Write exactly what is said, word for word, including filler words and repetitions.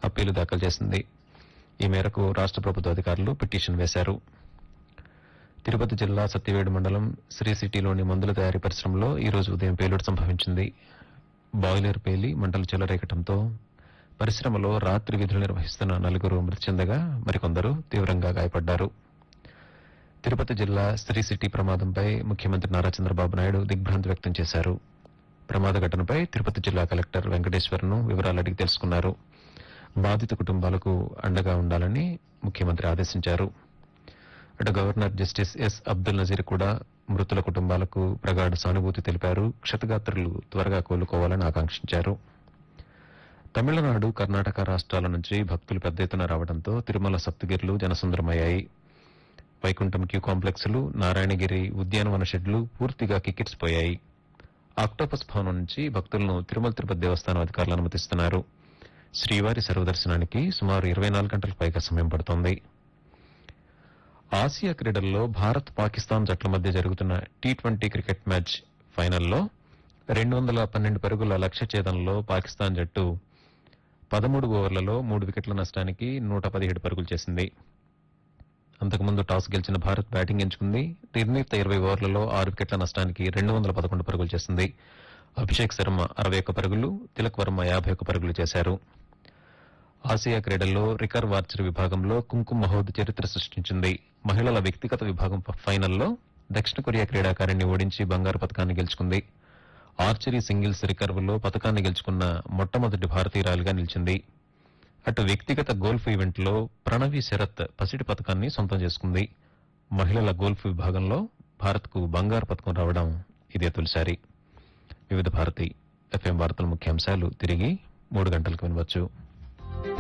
Appeal దాఖలు చేసింది. ఈ మేరకు రాష్ట ప్రభుత్వ అధికారులు పిటిషన్ వేశారు. తిరుపతి జిల్లా సత్యవేడు మండలం శ్రీ సిటీలోని మందుల తయారీ పరిశ్రమలో ఈ రోజు ఉదయం పేలుడు సంభవించింది. బాయిలర్ పేలి మంటలు చెలరేగటంతో పరిశ్రమలో రాత్రి విధులు నిర్వహిస్తున్న నలుగురు మృతి చెందగా మరికొందరు తీవ్రంగా గాయపడ్డారు. తిరుపతి జిల్లా శ్రీ సిటీ ప్రమాదంపై ముఖ్యమంత్రి నారా చంద్రబాబు నాయుడు దిగ్భ్రాంతి వ్యక్తం చేశారు. ప్రమాద ఘటనపై తిరుపతి జిల్లా కలెక్టర్ వెంకటేశ్వర్ను వివరాలు అడిగి తెలుసుకున్నారు. బాధిత కుటుంబాలకు అండగా ఉండాలని ముఖ్యమంత్రి ఆదేశించారు. అటు governor justice yes Abdul Nazir కూడా మృతుల కుటుంబాలకు ప్రగాఢ సానుభూతి తెలిపారు. క్షతగాత్రులు త్వరగా కోలుకోవాలని ఆకాంక్షించారు. తమిళనాడు, కర్ణాటక రాష్ట్రాల నుంచి భక్తులు పెద్ద ఎత్తున రావడంతో తిరుమల సప్తగిరులు జనసంద్రమయ్యాయి. వైకుంఠం క్యూ కాంప్లెక్స్లు, నారాయణగిరి ఉద్యానవన షెడ్లు పూర్తిగా కిక్కిరిసిపోయాయి. ఆక్టోపస్ భవనం నుంచి భక్తులను తిరుమల తిరుపతి దేవస్థానం అధికారులు అనుమతిస్తున్నారు. శ్రీవారి సర్వదర్శనానికి సుమారు ఇరవై నాలుగు గంటలకు పైగా సమయం పడుతోంది. ఆసియా క్రీడల్లో భారత్, పాకిస్తాన్ జట్ల మధ్య జరుగుతున్న టీ ట్వంటీ క్రికెట్ మ్యాచ్ ఫైనల్లో రెండు వందల పన్నెండు పరుగుల లక్ష్య ఛేదనలో పాకిస్తాన్ జట్టు పదమూడు ఓవర్లలో మూడు వికెట్ల నష్టానికి నూట పదిహేడు పరుగులు చేసింది. అంతకుముందు టాస్ గెలిచిన భారత్ బ్యాటింగ్ ఎంచుకుంది. నిర్ణీత ఇరవై ఓవర్లలో ఆరు వికెట్ల నష్టానికి రెండు వందల పదకొండు పరుగులు చేసింది. అభిషేక్ శర్మ అరవై ఒక్క పరుగులు, తిలక్ వర్మ యాభై ఒక్క పరుగులు చేశారు. ఆసియా క్రీడల్లో రికర్వ్ ఆర్చరీ విభాగంలో కుంకుమ్ మహోద్ చరిత్ర సృష్టించింది. మహిళల వ్యక్తిగత విభాగం ఫైనల్లో దక్షిణ కొరియా క్రీడాకారిణి ఓడించి బంగారు పతకాన్ని గెలుచుకుంది. ఆర్చరీ సింగిల్స్ రికర్వ్లో పతకాన్ని గెలుచుకున్న మొట్టమొదటి భారతీయురాలిగా నిలిచింది. అటు వ్యక్తిగత గోల్ఫ్ ఈవెంట్లో ప్రణవి శరత్ పసిడి పతకాన్ని సొంతం చేసుకుంది. మహిళల గోల్ఫ్ విభాగంలో భారత్కు బంగారు పతకం రావడం ఇదే తొలిసారి. వివిధ భారతి ఎఫ్ఎం వార్తల ముఖ్యాంశాలు తిరిగి మూడు గంటలకు వినవచ్చు.